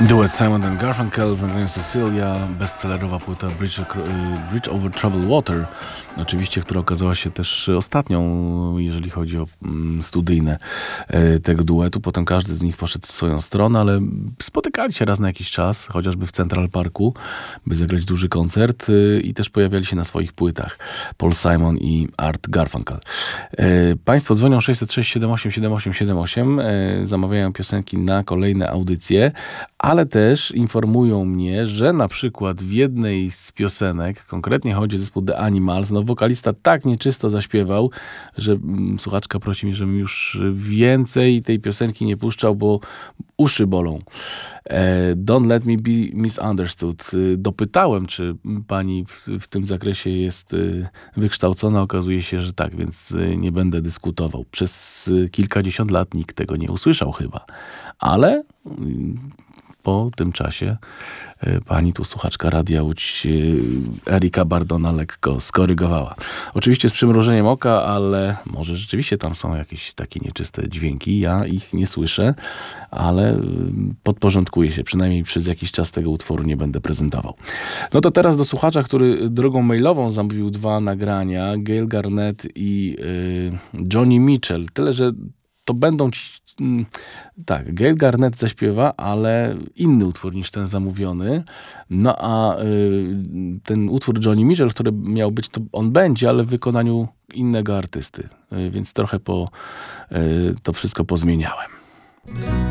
Duet Simon and Garfunkel, Wędrowna Cecilia, bestsellerowa płyta Bridge Over Troubled Water, oczywiście, która okazała się też ostatnią, jeżeli chodzi o studyjne tego duetu. Potem każdy z nich poszedł w swoją stronę, ale spotykali się raz na jakiś czas, chociażby w Central Parku, by zagrać duży koncert i też pojawiali się na swoich płytach. Paul Simon i Art Garfunkel. Państwo dzwonią 606 78 78 78, zamawiają piosenki na kolejne audycje, ale też informują mnie, że na przykład w jednej z piosenek, konkretnie chodzi o zespół The Animals, wokalista tak nieczysto zaśpiewał, że słuchaczka prosi mnie, żebym już więcej tej piosenki nie puszczał, bo uszy bolą. Don't Let Me Be Misunderstood. Dopytałem, czy pani w tym zakresie jest wykształcona. Okazuje się, że tak, więc nie będę dyskutował. Przez kilkadziesiąt lat nikt tego nie usłyszał chyba. Ale po tym czasie pani tu słuchaczka Radia Łódź Erika Bardona lekko skorygowała. Oczywiście z przymrużeniem oka, ale może rzeczywiście tam są jakieś takie nieczyste dźwięki. Ja ich nie słyszę, ale podporządkuję się. Przynajmniej przez jakiś czas tego utworu nie będę prezentował. No to teraz do słuchacza, który drogą mailową zamówił 2 nagrania. Gail Garnett i Johnny Mitchell. Tyle, że to będą tak, Gail Garnett zaśpiewa, ale inny utwór niż ten zamówiony. No a ten utwór Johnny Mitchell, który miał być, to on będzie, ale w wykonaniu innego artysty. Więc trochę to wszystko pozmieniałem.